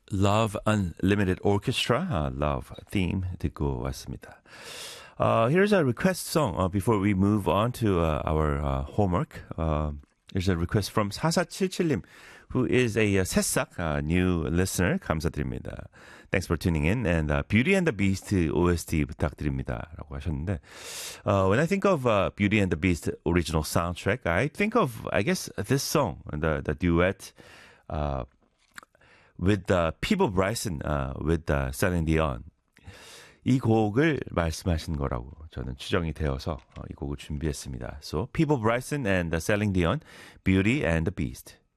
Love Unlimited Orchestra, Love Theme 듣고 왔습니다. Here's a request song before we move on to our homework. Here's a request from 4477님, who is a 새싹 new listener. 감사드립니다. Thanks for tuning in. And Beauty and the Beast OST 부탁드립니다. 라고 하셨는데, when I think of Beauty and the Beast original soundtrack, I think of, I guess, this song, the duet with Peebo Bryson, with Celine Dion. 이 곡을 말씀하신 거라고 저는 추정이 되어서 이 곡을 준비했습니다. So, Peebo Bryson and Celine Dion, Beauty and the Beast.